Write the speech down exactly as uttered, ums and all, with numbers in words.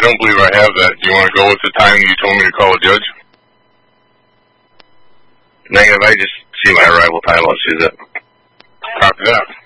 don't believe I have that. Do you want to go with the time you told me to call a judge? Negative, I just see my arrival time. Let's use it. Copy that.